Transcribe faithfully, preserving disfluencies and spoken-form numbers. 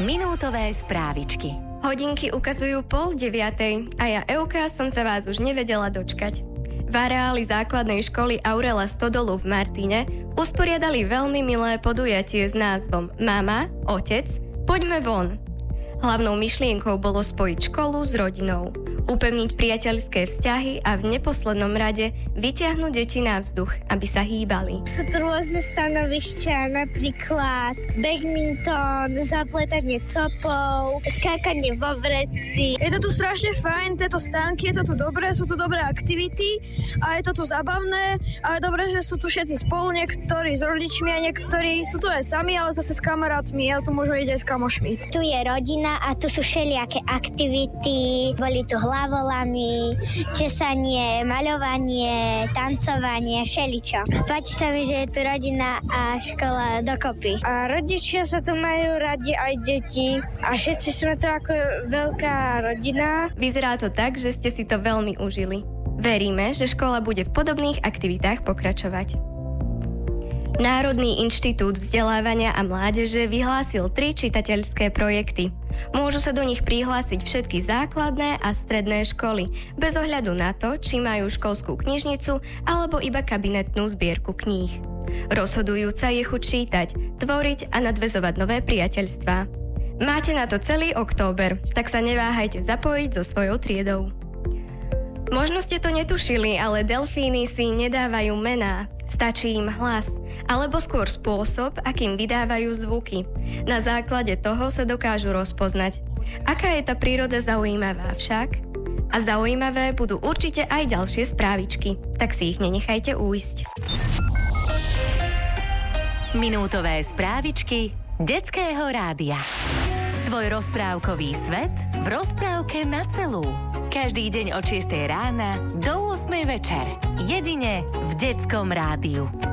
Minútové správičky. Hodinky ukazujú pol deviatej a ja, Euka, som sa vás už nevedela dočkať. V areáli základnej školy Aurela Stodolu v Martine usporiadali veľmi milé podujatie s názvom Mama, Otec, poďme von. Hlavnou myšlienkou bolo spojiť školu s rodinou, upevniť priateľské vzťahy a v neposlednom rade vyťahnuť deti na vzduch, aby sa hýbali. Sú tu rôzne stanovišťa, napríklad badminton, zapletanie copov, skákanie vo vreci. Je to tu strašne fajn, tieto stánky, je to tu dobré, sú tu dobré aktivity a je to tu zábavné a je dobré, že sú tu všetci spolu, niektorí s rodičmi a niektorí sú tu aj sami, ale zase s kamarátmi a tu môžu ísť aj s kamošmi. Tu je rodina a tu sú všelijaké aktivity, boli tu hlavolamy, česanie, maľovanie, tancovanie, všeličo. Páči sa mi, že je tu rodina a škola dokopy. A rodičia sa tu majú radi aj deti a všetci sme tu ako veľká rodina. Vyzerá to tak, že ste si to veľmi užili. Veríme, že škola bude v podobných aktivitách pokračovať. Národný inštitút vzdelávania a mládeže vyhlásil tri čitateľské projekty. Môžu sa do nich prihlásiť všetky základné a stredné školy, bez ohľadu na to, či majú školskú knižnicu alebo iba kabinetnú zbierku kníh. Rozhodujúca je chuť čítať, tvoriť a nadväzovať nové priateľstvá. Máte na to celý október, tak sa neváhajte zapojiť so svojou triedou. Možno ste to netušili, ale delfíny si nedávajú mená, stačí im hlas, alebo skôr spôsob, akým vydávajú zvuky. Na základe toho sa dokážu rozpoznať. Aká je tá príroda zaujímavá však? A zaujímavé budú určite aj ďalšie správičky, tak si ich nenechajte újsť. Minútové správičky Detského rádia. Tvoj rozprávkový svet v rozprávke na celú. Každý deň od šiestej rána do ôsmej večer. Jedine v Detskom rádiu.